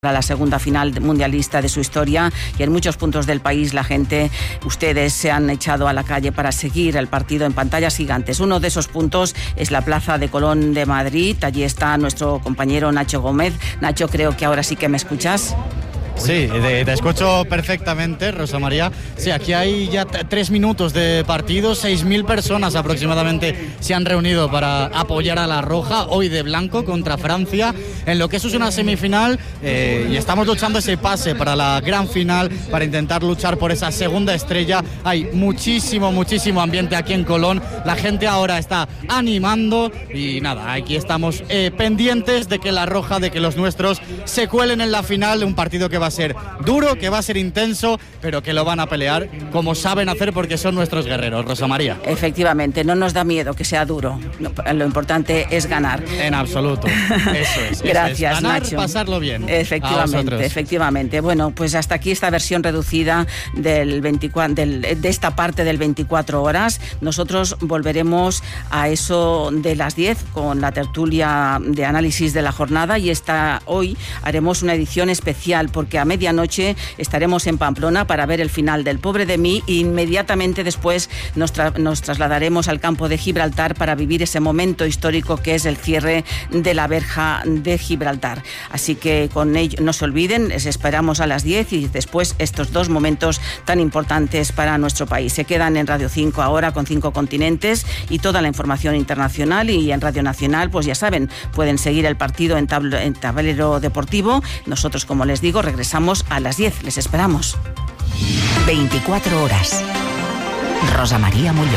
Para la segunda final mundialista de su historia, y en muchos puntos del país la gente, ustedes se han echado a la calle para seguir el partido en pantallas gigantes. Uno de esos puntos es la Plaza de Colón de Madrid. Allí está nuestro compañero Nacho Gómez. Nacho, creo que ahora sí que me escuchas. Sí, te escucho perfectamente, Rosa María. Sí, aquí hay ya 3 minutos de partido, 6.000 personas aproximadamente se han reunido para apoyar a la Roja, hoy de blanco contra Francia, en lo que eso es una semifinal, y estamos luchando ese pase para la gran final, para intentar luchar por esa segunda estrella. Hay muchísimo ambiente aquí en Colón, la gente ahora está animando y nada, aquí estamos pendientes de que la Roja, de que los nuestros se cuelen en la final de un partido que va a ser duro, que va a ser intenso, pero que lo van a pelear como saben hacer porque son nuestros guerreros, Rosa María. Efectivamente, no nos da miedo que sea duro, lo importante es ganar. En absoluto, eso es. Gracias, ganar, Nacho. Pasarlo bien. Efectivamente. Bueno, pues hasta aquí esta versión reducida de esta parte del 24 horas. Nosotros volveremos a eso de las 10 con la tertulia de análisis de la jornada, y hoy haremos una edición especial porque a medianoche estaremos en Pamplona para ver el final del Pobre de mí, e inmediatamente después nos trasladaremos al campo de Gibraltar para vivir ese momento histórico que es el cierre de la verja de Gibraltar. Así que con ello no se olviden, les esperamos a las 10 y después estos dos momentos tan importantes para nuestro país. Se quedan en Radio 5 ahora con 5 continentes y toda la información internacional, y en Radio Nacional, pues ya saben, pueden seguir el partido en tablero deportivo. Nosotros, como les digo, regresamos a las 10. Les esperamos. 24 horas. Rosa María Molló.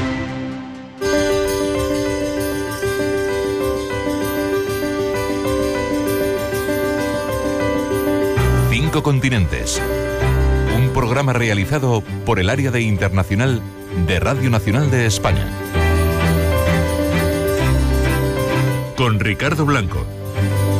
Cinco continentes. Un programa realizado por el Área de Internacional de Radio Nacional de España. Con Ricardo Blanco.